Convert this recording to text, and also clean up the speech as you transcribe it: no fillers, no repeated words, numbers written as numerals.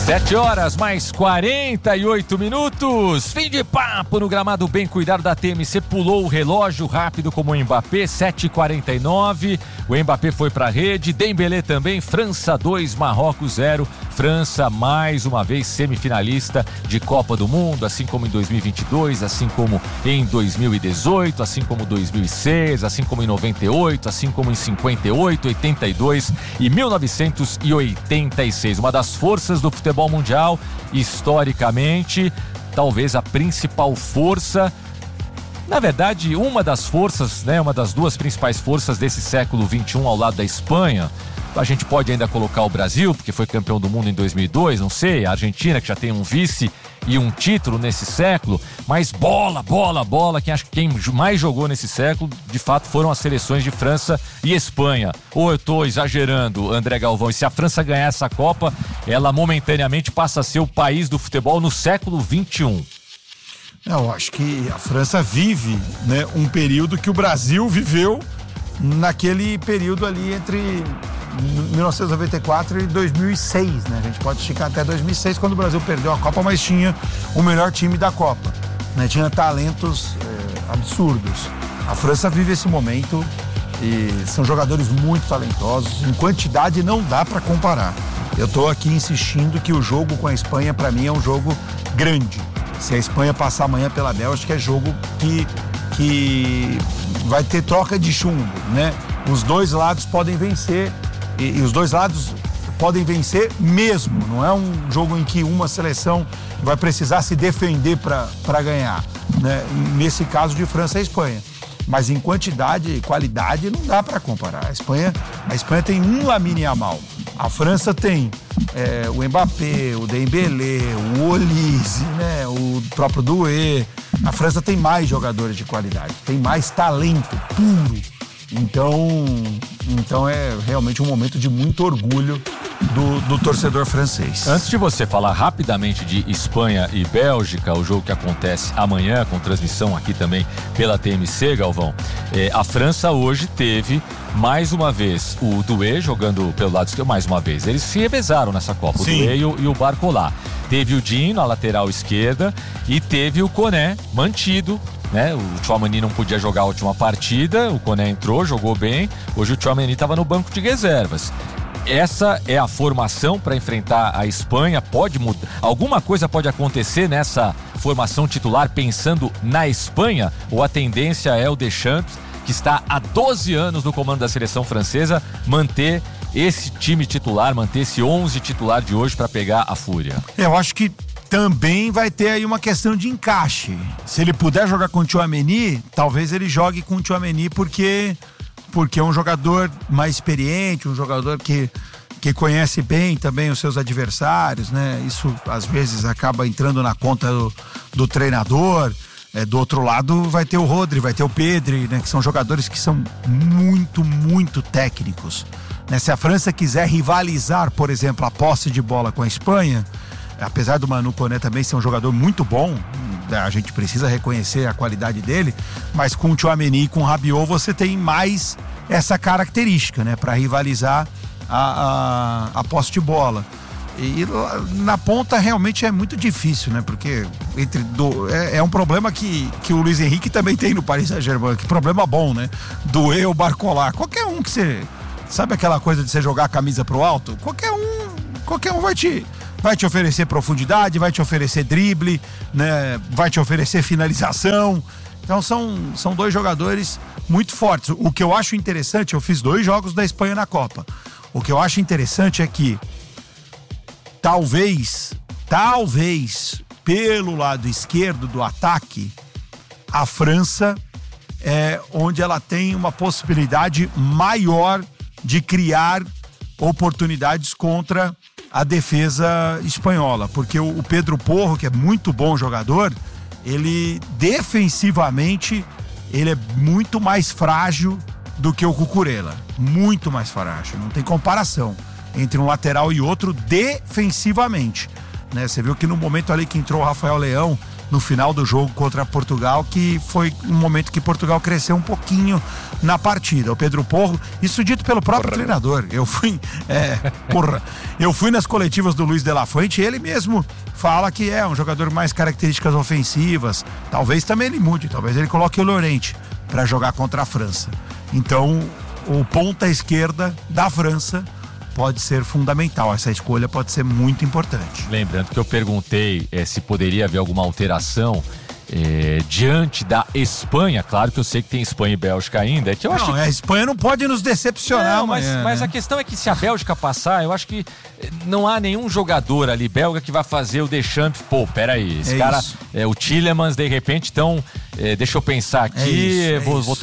7h mais 48 minutos. Fim de papo no gramado bem cuidado da TMC. Pulou o relógio rápido como o Mbappé, 7h49. O Mbappé foi pra rede. Dembélé também. França 2, Marrocos 0. França mais uma vez semifinalista de Copa do Mundo, assim como em 2022, assim como em 2018, assim como 2006, assim como em 98, assim como em 58, 82 e 1986. Uma das forças do futebol mundial, historicamente, talvez a principal força. Na verdade, uma das forças, né, uma das duas principais forças desse século XXI ao lado da Espanha. A gente pode ainda colocar o Brasil, porque foi campeão do mundo em 2002, não sei, a Argentina, que já tem um vice e um título nesse século, mas bola, quem mais jogou nesse século, de fato, foram as seleções de França e Espanha. Ou eu tô exagerando, André Galvão, e se a França ganhar essa Copa, ela momentaneamente passa a ser o país do futebol no século XXI. Eu acho que a França vive, né, um período que o Brasil viveu naquele período ali entre 1994 e 2006, né? A gente pode esticar até 2006, quando o Brasil perdeu a Copa, mas tinha o melhor time da Copa, né? Tinha talentos absurdos. A França vive esse momento e são jogadores muito talentosos. Em quantidade não dá para comparar. Eu tô aqui insistindo que o jogo com a Espanha, para mim, é um jogo grande. Se a Espanha passar amanhã pela Bélgica, é jogo que vai ter troca de chumbo, né? Os dois lados podem vencer e os dois lados podem vencer mesmo. Não é um jogo em que uma seleção vai precisar se defender para ganhar, né? Nesse caso de França e Espanha. Mas em quantidade e qualidade não dá para comparar. A Espanha tem um Lamine Yamal. A França tem o Mbappé, o Dembélé, o Olise, né? O próprio Doué. A França tem mais jogadores de qualidade, tem mais talento puro. Então é realmente um momento de muito orgulho do torcedor francês. Antes de você falar rapidamente de Espanha e Bélgica, o jogo que acontece amanhã, com transmissão aqui também pela TMC, Galvão, a França hoje teve mais uma vez o Doué jogando pelo lado esquerdo, mais uma vez. Eles se revezaram nessa Copa, o Doué e o Barcola. Teve o Digne na lateral esquerda e teve o Koné mantido, né? O Tchouaméni não podia jogar a última partida, o Koné entrou, jogou bem. Hoje o Tchouaméni estava no banco de reservas. Essa é a formação para enfrentar a Espanha. Pode mudar, alguma coisa pode acontecer nessa formação titular pensando na Espanha? Ou a tendência é o Deschamps, que está há 12 anos no comando da seleção francesa, manter esse time titular, manter esse 11 titular de hoje para pegar a fúria? Eu acho que também vai ter aí uma questão de encaixe. Se ele puder jogar com o Tchouaméni, talvez ele jogue com o Tchouaméni porque é um jogador mais experiente, um jogador que conhece bem também os seus adversários, né? Isso às vezes acaba entrando na conta do treinador. Do outro lado vai ter o Rodri, vai ter o Pedri, né? Que são jogadores que são muito, muito técnicos, né? Se a França quiser rivalizar, por exemplo, a posse de bola com a Espanha, apesar do Manu Koné também ser um jogador muito bom, a gente precisa reconhecer a qualidade dele, mas com o Tchouaméni e com o Rabiot você tem mais essa característica, né? Para rivalizar a posse de bola. E na ponta realmente é muito difícil, né? Porque é um problema que o Luiz Henrique também tem no Paris Saint-Germain. Que problema bom, né? Doué ou Barcola. Qualquer um que você... Sabe aquela coisa de você jogar a camisa pro alto? Qualquer um vai te oferecer profundidade, vai te oferecer drible, né? Vai te oferecer finalização. Então são dois jogadores muito fortes. O que eu acho interessante, eu fiz 2 jogos da Espanha na Copa. O que eu acho interessante é que talvez, pelo lado esquerdo do ataque, a França é onde ela tem uma possibilidade maior de criar oportunidades contra a defesa espanhola, porque o Pedro Porro, que é muito bom jogador, ele defensivamente ele é muito mais frágil do que o Cucurella, muito mais frágil, não tem comparação entre um lateral e outro defensivamente. né? Você viu que no momento ali que entrou o Rafael Leão, no final do jogo contra Portugal, que foi um momento que Portugal cresceu um pouquinho na partida. O Pedro Porro, isso dito pelo próprio treinador. Eu fui nas coletivas do Luiz de la Fuente e ele mesmo fala que é um jogador mais características ofensivas. Talvez também ele mude, talvez ele coloque o Llorente para jogar contra a França. Então, o ponta esquerda da França pode ser fundamental, essa escolha pode ser muito importante. Lembrando que eu perguntei se poderia haver alguma alteração diante da Espanha. Claro que eu sei que tem Espanha e Bélgica ainda. Que eu acho que... A Espanha não pode nos decepcionar amanhã, mas a questão é que se a Bélgica passar, eu acho que não há nenhum jogador ali belga que vai fazer o Deschamps. Pô, peraí, esse cara, o Tielemans, de repente, então, deixa eu pensar aqui, vou